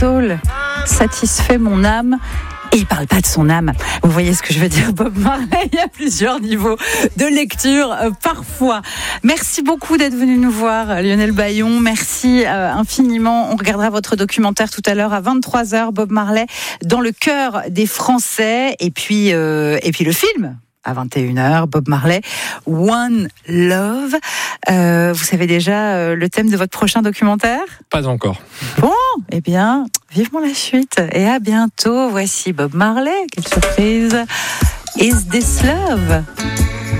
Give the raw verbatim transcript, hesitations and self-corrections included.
Soul satisfait mon âme. Et il parle pas de son âme. Vous voyez ce que je veux dire, Bob Marley. Il y a plusieurs niveaux de lecture, euh, parfois. Merci beaucoup d'être venu nous voir, Lionel Bayon. Merci euh, infiniment. On regardera votre documentaire tout à l'heure à vingt-trois heures, Bob Marley, dans le cœur des Français. Et puis, euh, et puis le film. À vingt et une heures, Bob Marley, One Love. Euh, vous savez déjà euh, le thème de votre prochain documentaire ? Pas encore. Bon, eh bien, vivement la suite. Et à bientôt. Voici Bob Marley. Quelle surprise. Is This Love ?